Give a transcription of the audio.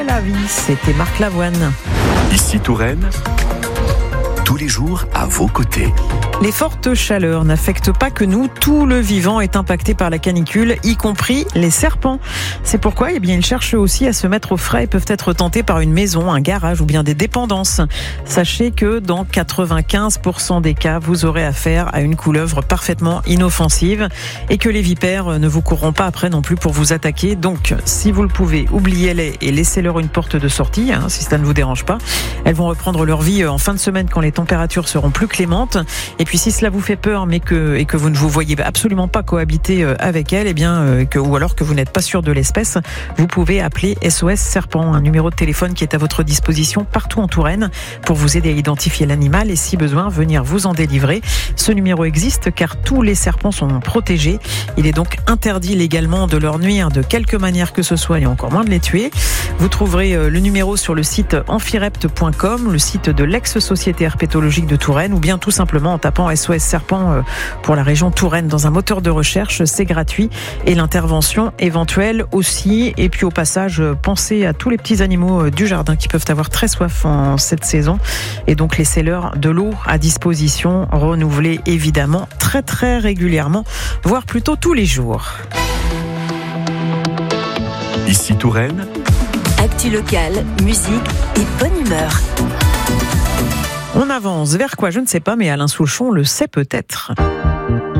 La vie, c'était Marc Lavoine. Ici Touraine, tous les jours à vos côtés. Les fortes chaleurs n'affectent pas que nous, tout le vivant est impacté par la canicule, y compris les serpents. C'est pourquoi ils cherchent aussi à se mettre au frais et peuvent être tentés par une maison, un garage ou bien des dépendances. Sachez que dans 95% des cas, vous aurez affaire à une couleuvre parfaitement inoffensive et que les vipères ne vous courront pas après non plus pour vous attaquer. Donc, si vous le pouvez, oubliez-les et laissez-leur une porte de sortie, si ça ne vous dérange pas. Elles vont reprendre leur vie en fin de semaine quand les températures seront plus clémentes. Et puis si cela vous fait peur, mais que vous ne vous voyez absolument pas cohabiter avec elles, ou alors que vous n'êtes pas sûr de l'espèce, vous pouvez appeler SOS Serpent, un numéro de téléphone qui est à votre disposition partout en Touraine pour vous aider à identifier l'animal et si besoin venir vous en délivrer. Ce numéro existe car tous les serpents sont protégés. Il est donc interdit légalement de leur nuire de quelque manière que ce soit et encore moins de les tuer. Vous trouverez le numéro sur le site amphirept.com, le site de l'ex-société herpétologique de Touraine, ou bien tout simplement en tapant SOS Serpent pour la région Touraine dans un moteur de recherche. C'est gratuit et l'intervention éventuelle aussi. Et puis au passage, pensez à tous les petits animaux du jardin qui peuvent avoir très soif en cette saison et donc laissez-leur de l'eau à disposition, renouvelée évidemment très très régulièrement, voire plutôt tous les jours. Ici Touraine, actu locale, musique et bonne humeur. On avance vers quoi, je ne sais pas, mais Alain Souchon le sait peut-être.